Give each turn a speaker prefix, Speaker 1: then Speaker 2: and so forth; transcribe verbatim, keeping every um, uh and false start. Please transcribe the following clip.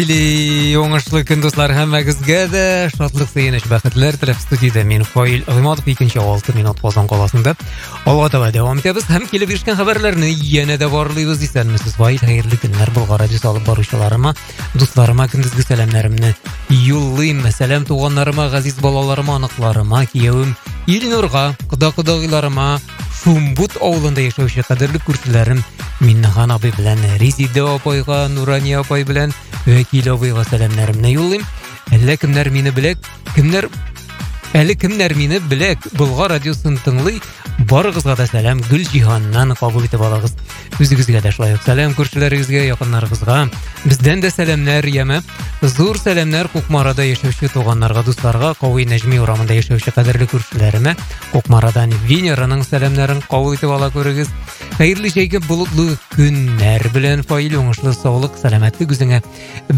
Speaker 1: Или оңашлы күн достар, һәммәгезгә дә шатлык сөенеч бәхетләр теләп студиядә мин Фаил Гыйматов икенче алты минут Казан каласында. Алга таба дәвам итәбез һәм килеп ишкән хәбәрләрне янә дә барлыйбыз исәнмесез. Фаил, хәерле көннәр Болгар радиосы алып баручыларыма, дусларыма көндезге сәламнәремне юллыйм. Сәлам туганнарыма, газиз балаларыма, аныкларыма, киявем Илнурга, кода-кодагыйларыма, Шумбут авылында яшәүче кадерле күршеләрем Миннахан абый белән Резида апайга, Нурания апай белән Вәкил абыйга сәламнәремне юллыйм. Әллә кемнәр мине беләк, кемнәр әле кемнәр мине беләк, Болгар радиосын тыңлый, барыгызга да сәлам, Гөлҗиһаннан кабул итеп алыгыз. Үзегезгә дә шулай ук сәлам, күршеләрегезгә, якыннарыгызга. Бездән дә сәламнәр яме. Зур сәламнәр Кукмарада яшәүче туганнарга, дусларга, Кавый Нәҗми урамында яшәүче кадерле күршеләремә, Кукмарадан Венераның сәламнәрен кабул итеп ала күрегез. Хәерле җәйге болытлы көннәр белән Фаил, уңышлы саулык, сәламәтлек үзеңә.